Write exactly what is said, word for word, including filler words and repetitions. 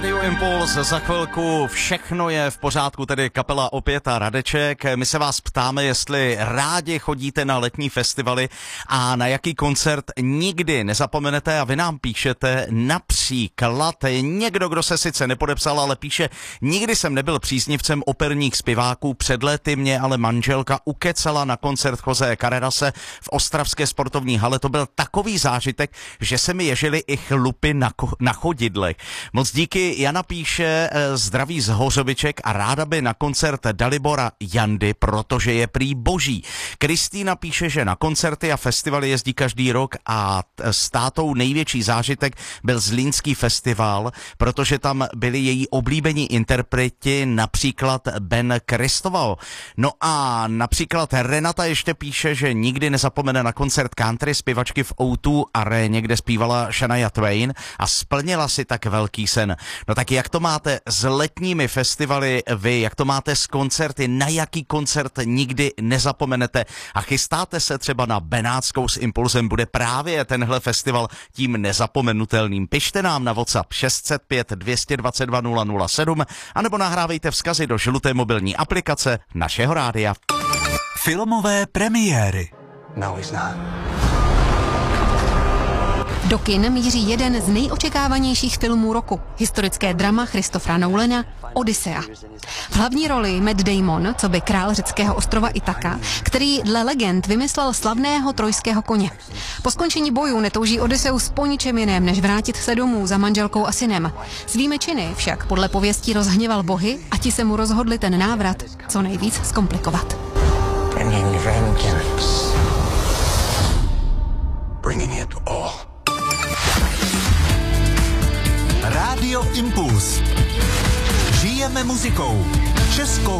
Rádio Impuls, za chvilku všechno je v pořádku, tedy kapela Opět a Radeček. My se vás ptáme, jestli rádi chodíte na letní festivaly a na jaký koncert nikdy nezapomenete, a vy nám píšete například někdo, kdo se sice nepodepsal, ale píše: nikdy jsem nebyl příznivcem operních zpěváků, před lety mě ale manželka ukecala na koncert Jose Carrerase v ostravské sportovní hale. To byl takový zážitek, že se mi ježily i chlupy na, ko- na chodidlech. Moc díky. Jana píše: zdraví z Hořoviček a ráda by na koncert Dalibora Jandy, protože je prý boží. Kristýna píše, že na koncerty a festivaly jezdí každý rok a s tátou největší zážitek byl Zlínský festival, protože tam byli její oblíbení interpreti, například Ben Kristoval. No a například Renata ještě píše, že nikdy nezapomene na koncert country zpěvačky v ó dva aréně, kde zpívala Shania Twain a splnila si tak velký sen. No tak jak to máte s letními festivaly vy, jak to máte s koncerty, na jaký koncert nikdy nezapomenete a chystáte se třeba na Benátskou s Impulsem, bude právě tenhle festival tím nezapomenutelným? Pište nám na WhatsApp šest set pět dvě dva dva nula nula sedm anebo nahrávejte vzkazy do žluté mobilní aplikace našeho rádia. Filmové premiéry. No, he's not. Do kin míří jeden z nejočekávanějších filmů roku. Historické drama Christophera Nolana Odyssea. V hlavní roli Matt Damon, co by král řeckého ostrova Itaka, který dle legend vymyslel slavného trojského koně. Po skončení bojů netouží Odysseus po ničem jiném, než vrátit se domů za manželkou a synem. Svými činy však podle pověstí rozhněval bohy a ti se mu rozhodli ten návrat co nejvíc zkomplikovat. Bringing vengeance. Bringing it all. Rádio Impuls. Žijeme muzikou. Českou